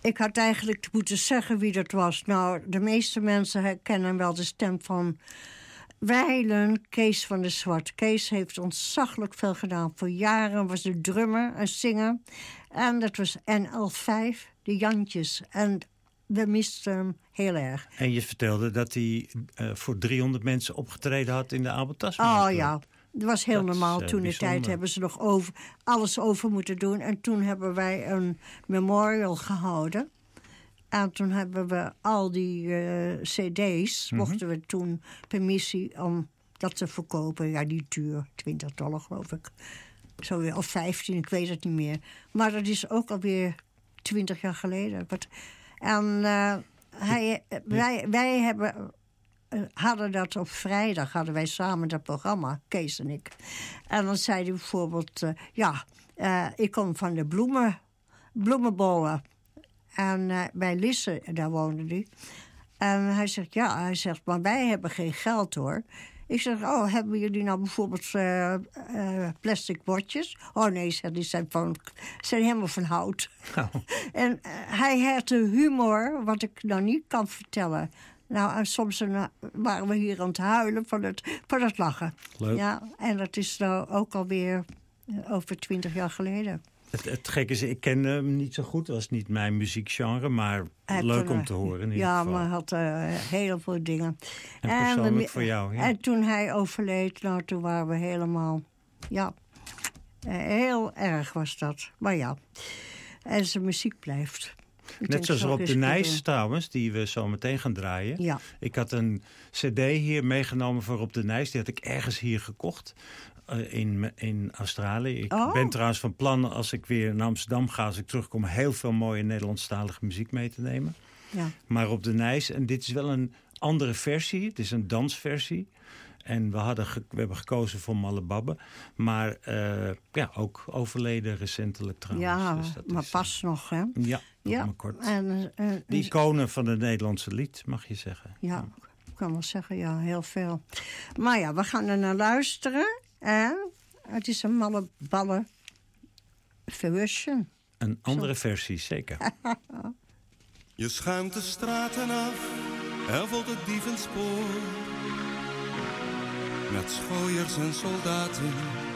Ik had eigenlijk moeten zeggen wie dat was. Nou, de meeste mensen herkennen wel de stem van Wijlen, Kees van der Zwart. Kees heeft ontzaglijk veel gedaan. Voor jaren was de drummer en zinger. En dat was NL5, de Jantjes. En we misten hem heel erg. En je vertelde dat hij voor 300 mensen opgetreden had in de Abel Tasman. Oh ja, dat was heel normaal. Toen de tijd hebben ze nog alles over moeten doen. En toen hebben wij een memorial gehouden. En toen hebben we al die cd's, mochten we toen permissie om dat te verkopen. Ja, die duur, $20 geloof ik. Zo weer, of 15, ik weet het niet meer. Maar dat is ook alweer 20 jaar geleden. En wij hadden dat op vrijdag, hadden wij samen dat programma, Kees en ik. En dan zei hij bijvoorbeeld, ik kom van de bloemenbollen. En bij Lisse, daar woonde hij. En hij zegt, maar wij hebben geen geld hoor. Ik zeg, hebben jullie nou bijvoorbeeld plastic bordjes? Oh nee, die zijn helemaal van hout. Oh. En hij had de humor, wat ik nou niet kan vertellen. Nou, en soms waren we hier aan het huilen van het lachen. Leuk. Ja, en dat is nou ook alweer over 20 jaar geleden. Het gekke is, ik ken hem niet zo goed. Dat was niet mijn muziekgenre, maar leuk om te horen in ieder geval. Maar hij had heel veel dingen. En persoonlijk voor jou. Ja. En toen hij overleed, toen waren we helemaal... Ja, heel erg was dat. Maar ja, en zijn muziek blijft. Net zoals Rob de Nijs trouwens, die we zo meteen gaan draaien. Ja. Ik had een cd hier meegenomen voor Rob de Nijs. Die had ik ergens hier gekocht. In Australië. Ik ben trouwens van plan, als ik weer naar Amsterdam ga, als ik terugkom, heel veel mooie Nederlandstalige muziek mee te nemen. Ja. Maar op de Nijs, en dit is wel een andere versie. Het is een dansversie. En we hebben gekozen voor Malle Babbe. Maar ook overleden recentelijk trouwens. Ja, dus dat maar pas nog, hè? Ja, maar kort. De iconen van het Nederlandse lied, mag je zeggen. Ja, ik kan wel zeggen, ja, heel veel. Maar ja, we gaan er naar luisteren. En het is een Malle Babbe version. Een andere versie, zeker. Je schuimt de straten af en volgt het dievenspoor. Met schooiers en soldaten